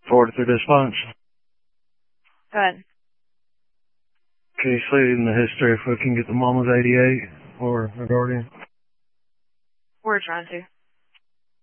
Forward through this bunch. Go ahead. Can you see in the history if we can get the Mama's 88 or a Guardian? We're trying to.